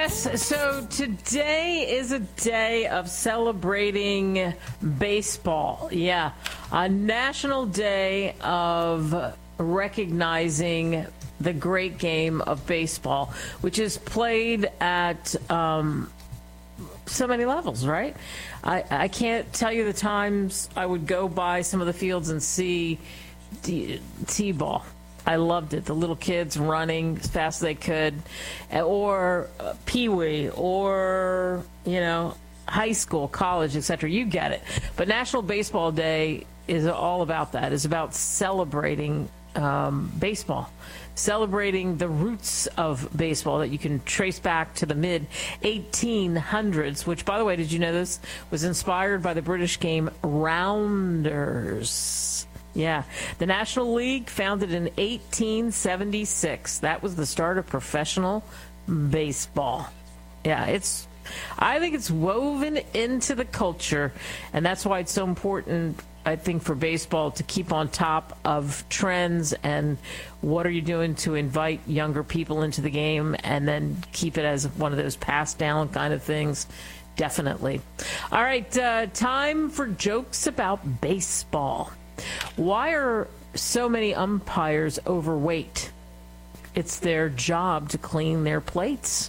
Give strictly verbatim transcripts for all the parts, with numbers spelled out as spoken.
Yes, so today is a day of celebrating baseball. Yeah, a national day of recognizing the great game of baseball, which is played at um, so many levels, right? I, I can't tell you the times I would go by some of the fields and see t- T-ball. I loved it. The little kids running as fast as they could, or uh, Pee-wee, or, you know, high school, college, et cetera. You get it. But National Baseball Day is all about that. It's about celebrating um, baseball, celebrating the roots of baseball that you can trace back to the mid eighteen hundreds, which, by the way, did you know this was inspired by the British game Rounders? Yeah, the National League, founded in eighteen seventy-six. That was the start of professional baseball. Yeah, it's, I think it's woven into the culture, and that's why it's so important, I think, for baseball to keep on top of trends and what are you doing to invite younger people into the game and then keep it as one of those passed down kind of things. Definitely. All right, uh, time for jokes about baseball. Why are so many umpires overweight? It's their job to clean their plates.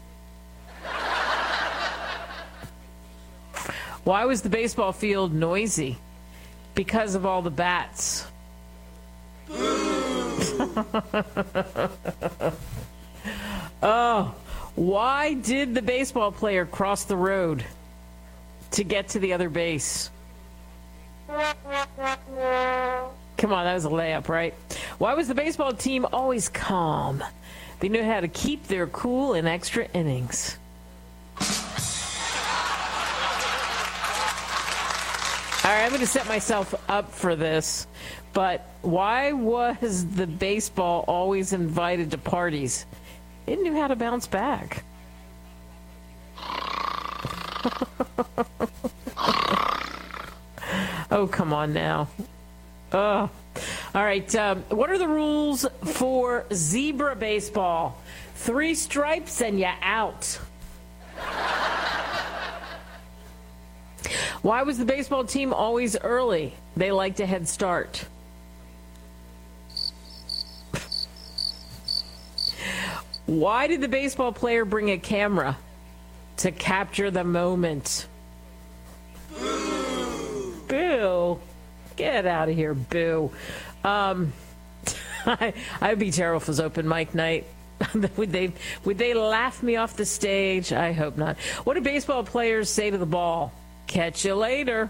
Why was the baseball field noisy? Because of all the bats. Oh, why did the baseball player cross the road to get to the other base? Come on, that was a layup, right? Why was the baseball team always calm? They knew how to keep their cool in extra innings. All right, I'm going to set myself up for this, but why was the baseball always invited to parties? It knew how to bounce back. Oh, come on now. Oh. All right. Um, what are the rules for zebra baseball? Three stripes and you're out. Why was the baseball team always early? They liked a head start. Why did the baseball player bring a camera? To capture the moment. Boo. Get out of here, boo. Um, I, I'd be terrible if it was open mic night. would they would they laugh me off the stage? I hope not. What do baseball players say to the ball? Catch you later.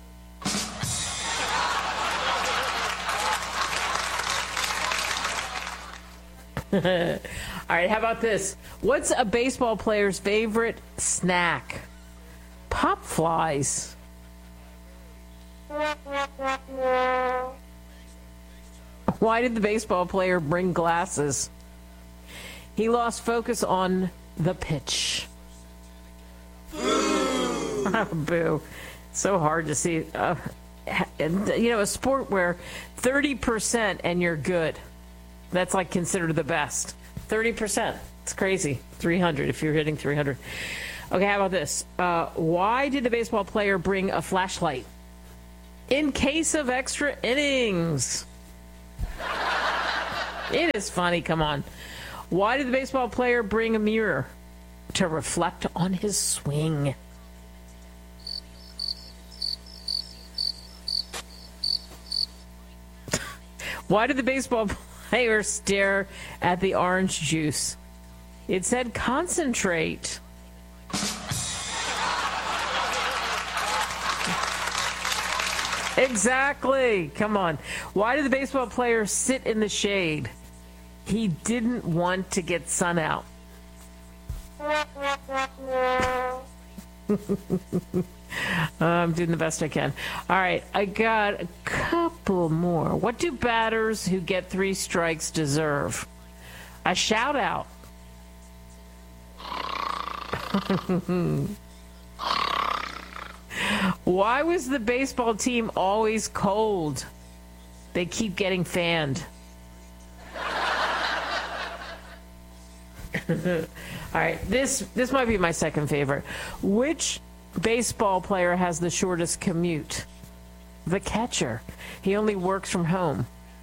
All right, how about this? What's a baseball player's favorite snack? Pop flies. Why did the baseball player bring glasses? He lost focus on the pitch. Oh, boo. So hard to see. Uh, you know, a sport where thirty percent and you're good. That's like considered the best. thirty percent. It's crazy. three hundred if you're hitting three hundred. Okay, how about this? Uh, why did the baseball player bring a flashlight? In case of extra innings. It is funny, come on. Why did the baseball player bring a mirror? To reflect on his swing. Why did the baseball player stare at the orange juice? It said concentrate. Exactly. Come on. Why did the baseball player sit in the shade? He didn't want to get sun out. I'm doing the best I can. All right, I got a couple more. What do batters who get three strikes deserve? A shout out. Why was the baseball team always cold? They keep getting fanned. All right, this this might be my second favorite. Which baseball player has the shortest commute? The catcher. He only works from home.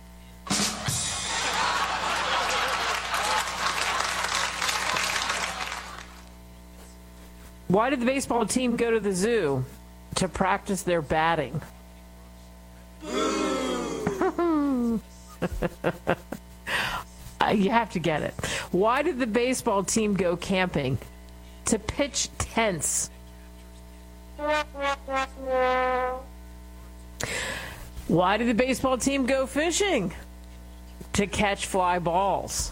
Why did the baseball team go to the zoo? To practice their batting. You have to get it. Why did the baseball team go camping? To pitch tents. Why did the baseball team go fishing? To catch fly balls.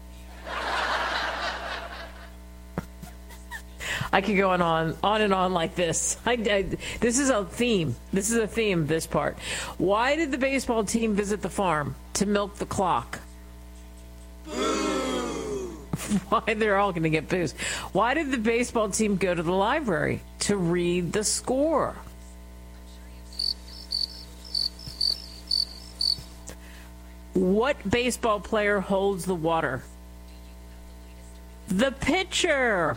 I could go on, on on and on like this. I, I, this is a theme. This is a theme, this part. Why did the baseball team visit the farm? To milk the clock. Why? They're all going to get boos. Why did the baseball team go to the library? To read the score. What baseball player holds the water? The pitcher.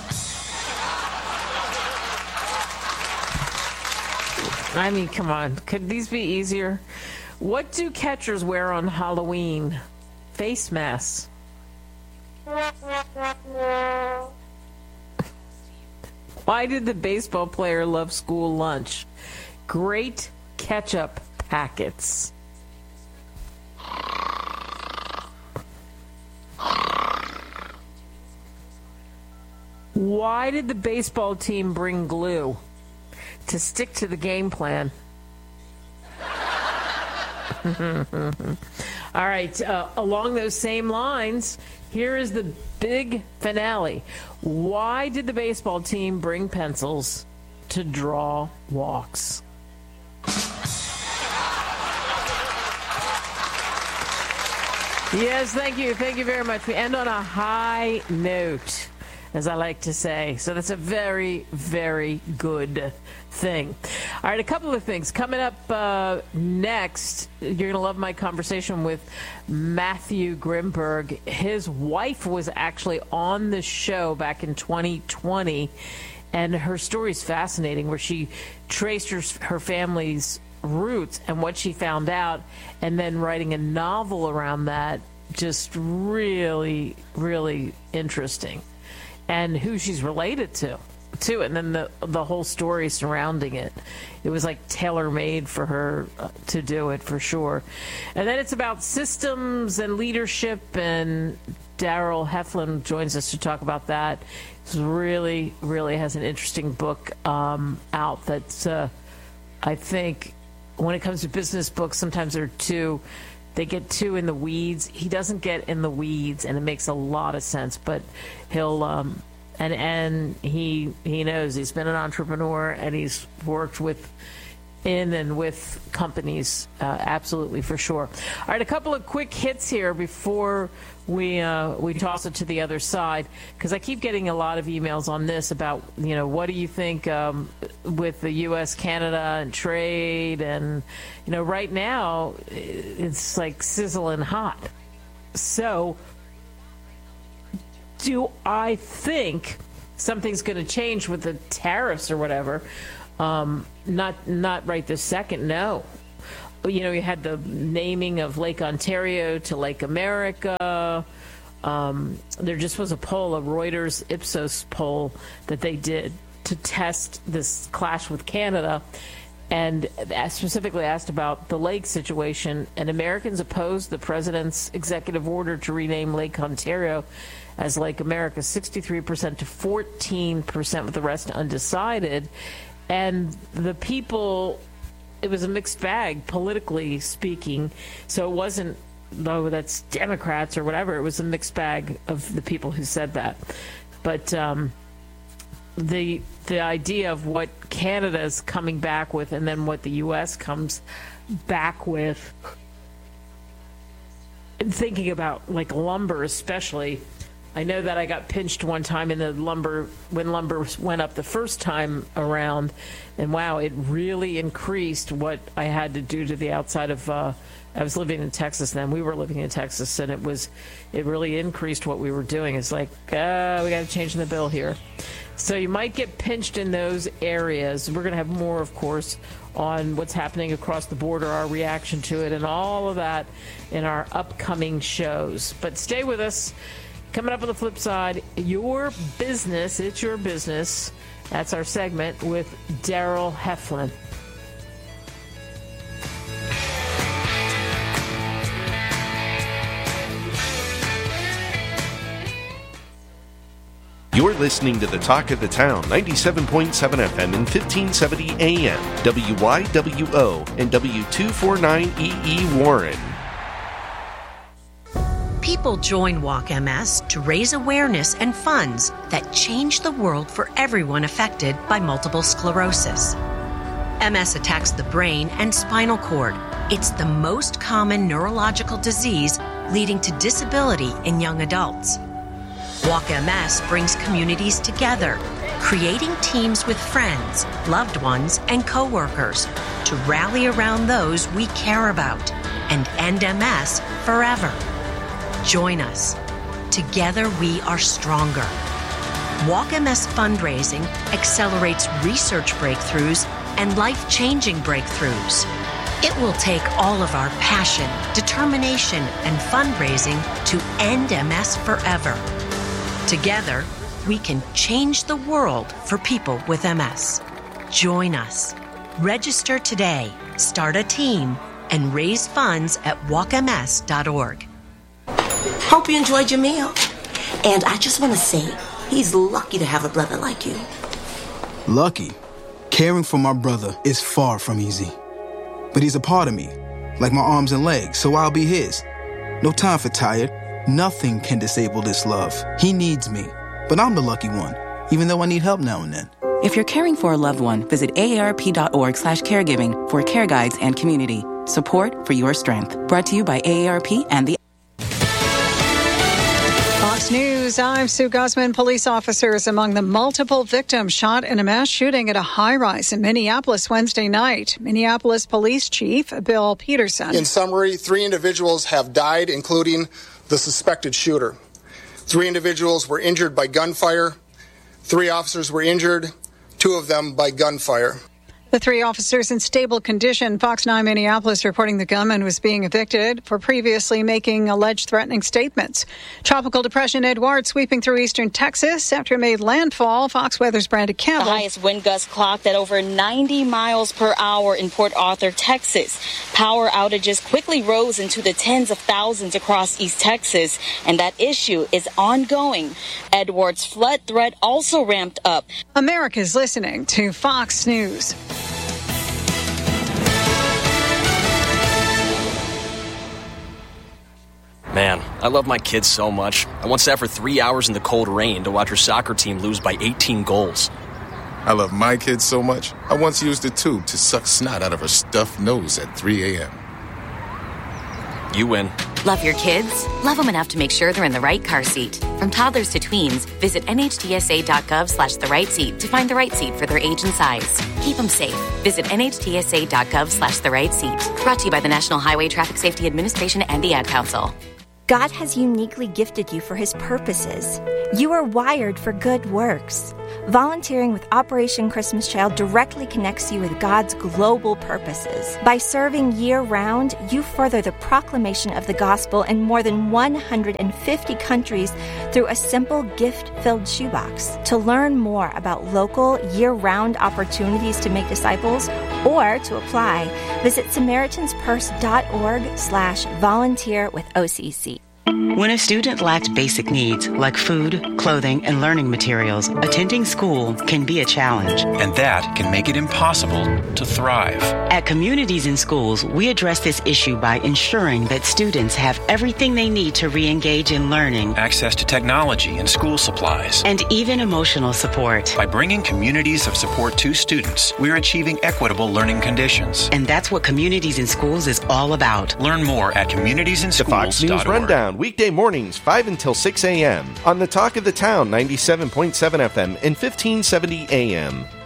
I mean, come on. Could these be easier? What do catchers wear on Halloween? Face masks. Why did the baseball player love school lunch? Great ketchup packets. Why did the baseball team bring glue? To stick to the game plan. All right, uh, along those same lines, here is the big finale. Why did the baseball team bring pencils? To draw walks. Yes, thank you. Thank you very much. We end on a high note, as I like to say. So that's a very, very good thing. All right, a couple of things. Coming up uh, next, you're going to love my conversation with Matthew Grimberg. His wife was actually on the show back in twenty twenty, and her story is fascinating, where she traced her, her family's roots and what she found out, and then writing a novel around that. Just really, really interesting. And who she's related to, too, and then the the whole story surrounding it. It was like tailor-made for her uh, to do it, for sure. And then it's about systems and leadership, and Daryl Heflin joins us to talk about that. It's really, really has an interesting book um, out that's, uh, I think, when it comes to business books, sometimes they're too... They get too in the weeds. He doesn't get in the weeds, and it makes a lot of sense. But he'll um, and and he he knows he's been an entrepreneur, and he's worked with in and with companies, uh, absolutely, for sure. All right, a couple of quick hits here before we uh, we toss it to the other side, because I keep getting a lot of emails on this about, you know, what do you think um, with the U S Canada and trade, and you know, right now it's like sizzling hot. So do I think something's going to change with the tariffs or whatever? Um, not not right this second, no. You know, you had the naming of Lake Ontario to Lake America. Um, there just was a poll, a Reuters Ipsos poll that they did to test this clash with Canada, and specifically asked about the lake situation. And Americans opposed the president's executive order to rename Lake Ontario as Lake America, sixty-three percent to fourteen percent, with the rest undecided. And the people, it was a mixed bag, politically speaking. So it wasn't, oh, that's Democrats or whatever. It was a mixed bag of the people who said that. But um, the the idea of what Canada's coming back with, and then what the U S comes back with, and thinking about like lumber especially. I know that I got pinched one time in the lumber when lumber went up the first time around, and wow, it really increased what I had to do to the outside of uh, I was living in Texas then. We were living in Texas, and it was, it really increased what we were doing. It's like, uh, we got to change the bill here. So you might get pinched in those areas. We're going to have more, of course, on what's happening across the border, our reaction to it, and all of that in our upcoming shows. But stay with us. Coming up on the flip side, your business, it's your business. That's our segment with Daryl Heflin. You're listening to the Talk of the Town, ninety-seven point seven F M and fifteen seventy A M, W Y W O and W two forty-nine E E Warren. People join Walk M S to raise awareness and funds that change the world for everyone affected by multiple sclerosis. M S attacks the brain and spinal cord. It's the most common neurological disease leading to disability in young adults. Walk M S brings communities together, creating teams with friends, loved ones, and coworkers to rally around those we care about and end M S forever. Join us. Together we are stronger. Walk M S fundraising accelerates research breakthroughs and life-changing breakthroughs. It will take all of our passion, determination, and fundraising to end M S forever. Together, we can change the world for people with M S. Join us. Register today, start a team, and raise funds at walk m s dot org. Hope you enjoyed your meal. And I just want to say, he's lucky to have a brother like you. Lucky? Caring for my brother is far from easy. But he's a part of me, like my arms and legs, so I'll be his. No time for tired. Nothing can disable this love. He needs me, but I'm the lucky one, even though I need help now and then. If you're caring for a loved one, visit A A R P dot org slash caregiving for care guides and community. Support for your strength. Brought to you by A A R P and the Fox News, I'm Sue Guzman. Police officers among the multiple victims shot in a mass shooting at a high-rise in Minneapolis Wednesday night. Minneapolis Police Chief Bill Peterson. In summary, three individuals have died, including the suspected shooter. Three individuals were injured by gunfire. Three officers were injured, two of them by gunfire. The three officers in stable condition. Fox nine Minneapolis reporting the gunman was being evicted for previously making alleged threatening statements. Tropical Depression Edouard sweeping through eastern Texas after it made landfall. Fox Weather's Brandon Campbell. The highest wind gust clocked at over ninety miles per hour in Port Arthur, Texas. Power outages quickly rose into the tens of thousands across East Texas, and that issue is ongoing. Edward's flood threat also ramped up. America's listening to Fox News. Man, I love my kids so much. I once sat for three hours in the cold rain to watch her soccer team lose by eighteen goals. I love my kids so much, I once used a tube to suck snot out of her stuffed nose at three a.m. You win. Love your kids? Love them enough to make sure they're in the right car seat. From toddlers to tweens, visit N H T S A dot gov slash the right seat to find the right seat for their age and size. Keep them safe. Visit N H T S A dot gov slash the right seat. Brought to you by the National Highway Traffic Safety Administration and the Ad Council. God has uniquely gifted you for His purposes. You are wired for good works. Volunteering with Operation Christmas Child directly connects you with God's global purposes. By serving year-round, you further the proclamation of the gospel in more than one hundred fifty countries through a simple gift-filled shoebox. To learn more about local, year-round opportunities to make disciples or to apply, visit samaritanspurse dot org slash volunteer with O C C. When a student lacks basic needs like food, clothing, and learning materials, attending school can be a challenge. And that can make it impossible to thrive. At Communities in Schools, we address this issue by ensuring that students have everything they need to re-engage in learning, access to technology and school supplies, and even emotional support. By bringing communities of support to students, we're achieving equitable learning conditions. And that's what Communities in Schools is all about. Learn more at communities in schools dot org. The Fox News Rundown, weekday mornings, five until six a.m. on the Talk of the Town, ninety-seven point seven F M and fifteen seventy A M.